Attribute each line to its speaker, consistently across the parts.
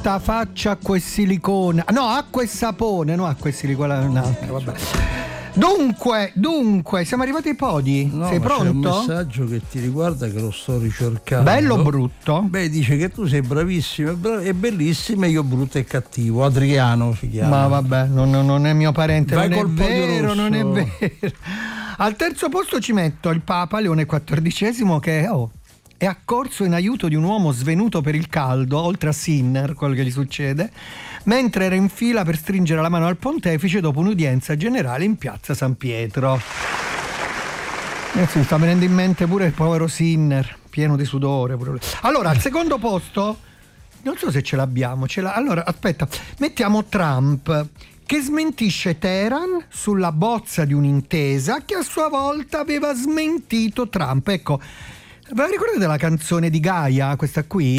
Speaker 1: sta faccia acqua e silicone. No, acqua e sapone, no, acqua e silicone è un'altra, vabbè. Dunque, siamo arrivati ai podi.
Speaker 2: No,
Speaker 1: sei pronto?
Speaker 2: C'è un messaggio che ti riguarda che lo sto ricercando.
Speaker 1: Bello o brutto?
Speaker 2: Beh, dice che tu sei bravissimo e bellissimo e io brutto e cattivo. Adriano si chiama.
Speaker 1: Ma vabbè, non è mio parente.
Speaker 2: Vai
Speaker 1: non
Speaker 2: col
Speaker 1: è
Speaker 2: podio
Speaker 1: vero,
Speaker 2: rosso.
Speaker 1: non è vero. Al terzo posto ci metto il Papa Leone XIV che è accorso in aiuto di un uomo svenuto per il caldo, oltre a Sinner, quello che gli succede, mentre era in fila per stringere la mano al pontefice dopo un'udienza generale in piazza San Pietro. Adesso mi sta venendo in mente pure il povero Sinner, pieno di sudore. Allora, al secondo posto, non so se ce l'abbiamo. Allora, aspetta, mettiamo Trump, che smentisce Teheran sulla bozza di un'intesa che a sua volta aveva smentito Trump. Ecco, ve la ricordate la canzone di Gaia, questa qui?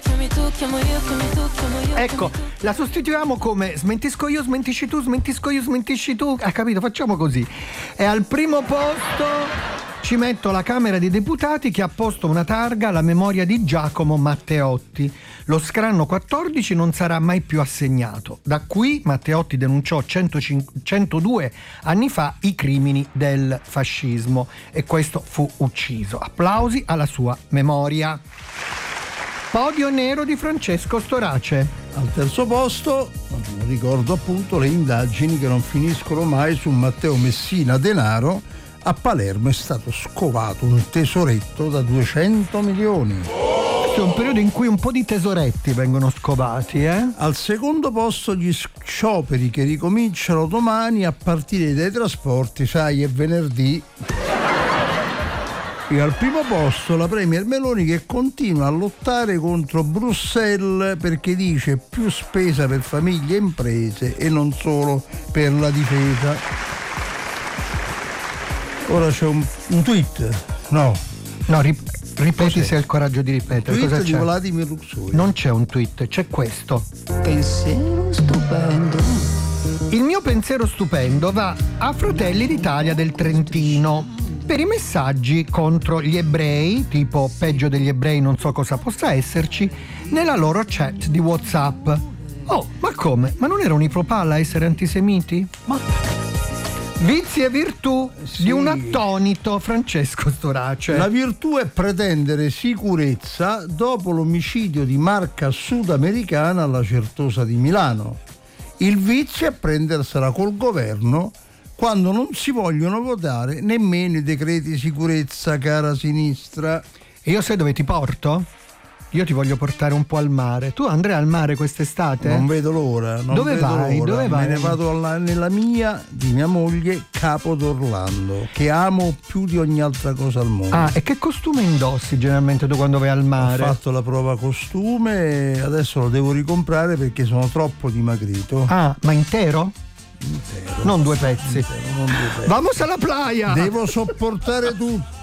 Speaker 1: Ecco, la sostituiamo come smentisco io, smentisci tu, smentisco io, smentisci tu. Ha capito? Facciamo così. E al primo posto ci metto la Camera dei Deputati che ha posto una targa alla memoria di Giacomo Matteotti. Lo scranno 14 non sarà mai più assegnato. Da qui Matteotti denunciò 102 anni fa i crimini del fascismo e questo fu ucciso. Applausi alla sua memoria. Podio nero di Francesco Storace.
Speaker 2: Al terzo posto ricordo appunto le indagini che non finiscono mai su Matteo Messina Denaro. A Palermo è stato scovato un tesoretto da 200 milioni.
Speaker 1: È un periodo in cui un po' di tesoretti vengono scovati, eh?
Speaker 2: Al secondo posto gli scioperi che ricominciano domani a partire dai trasporti, sai, è venerdì. E al primo posto la Premier Meloni che continua a lottare contro Bruxelles perché dice più spesa per famiglie e imprese e non solo per la difesa. Ora c'è un tweet, no,
Speaker 1: ripeti se hai il coraggio di ripetere.
Speaker 2: Tweet
Speaker 1: cosa
Speaker 2: di
Speaker 1: c'è?
Speaker 2: Vladimir Luxuria.
Speaker 1: Non c'è un tweet, c'è questo.
Speaker 3: Pensiero stupendo.
Speaker 1: Il mio pensiero stupendo va a Fratelli d'Italia del Trentino per i messaggi contro gli ebrei, tipo peggio degli ebrei non so cosa possa esserci, nella loro chat di WhatsApp. Oh, ma come? Ma non era un'ipropalla essere antisemiti? Ma vizi e virtù di un attonito Francesco Storace.
Speaker 2: La virtù è pretendere sicurezza dopo l'omicidio di Marca sudamericana alla Certosa di Milano. Il vizio è prendersela col governo quando non si vogliono votare nemmeno i decreti di sicurezza, cara sinistra.
Speaker 1: E io sai dove ti porto? Io ti voglio portare un po' al mare. Tu andrai al mare quest'estate?
Speaker 2: Non vedo l'ora.
Speaker 1: Dove vai? Dove vai?
Speaker 2: Me ne vado nella mia, di mia moglie, Capo d'Orlando, che amo più di ogni altra cosa al mondo.
Speaker 1: Ah, e che costume indossi generalmente tu quando vai al mare?
Speaker 2: Ho fatto la prova costume e adesso lo devo ricomprare perché sono troppo dimagrito.
Speaker 1: Ah, ma intero?
Speaker 2: Intero.
Speaker 1: Non due pezzi.
Speaker 2: Intero, non due pezzi.
Speaker 1: Vamos alla playa!
Speaker 2: Devo sopportare tutto.